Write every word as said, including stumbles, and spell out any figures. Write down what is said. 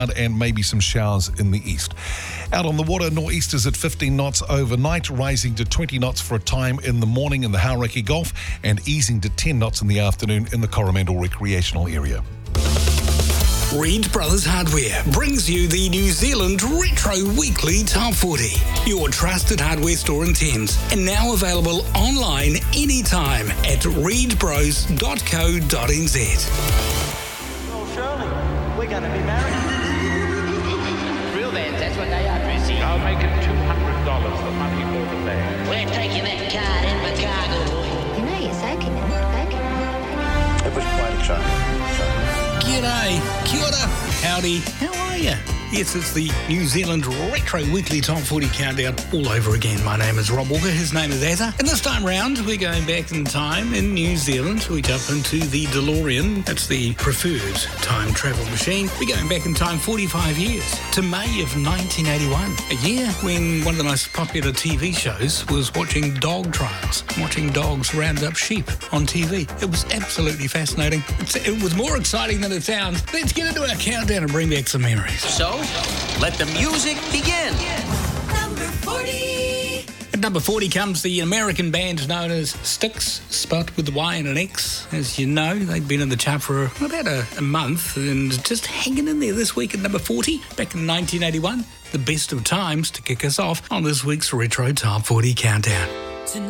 and maybe some showers in the east. Out on the water, nor'easters at fifteen knots overnight, rising to twenty knots for a time in the morning in the Hauraki Gulf and easing to ten knots in the afternoon in the Coromandel recreational area. Reed Brothers Hardware brings you the New Zealand Retro Weekly Top forty, your trusted hardware store in Thames, and now available online anytime at reed bros dot co dot n z. Well, Shirley, we're going to be married. Real vans, that's what they are, Prissy. I'll make it two hundred dollars, the money for the van. We're taking that card in the cargo. You know you're soaking in it, bacon. It was quite a show. G'day, kia ora, howdy, how are you? Yes, it's the New Zealand Retro Weekly Top forty Countdown all over again. My name is Rob Walker, his name is Azza. And this time round, we're going back in time in New Zealand. We jump into the DeLorean. That's the preferred time travel machine. We're going back in time forty-five years to May of nineteen eighty-one, a year when one of the most popular T V shows was watching dog trials, watching dogs round up sheep on T V. It was absolutely fascinating. It's, it was more exciting than it sounds. Let's get into our countdown and bring back some memories. So, let the music begin. Number forty. At number forty comes the American band known as Styx, spelt with a Y and an X. As you know, they've been in the chart for about a, a month and just hanging in there this week at number forty. Back in nineteen eighty-one, the best of times to kick us off on this week's Retro Top forty Countdown.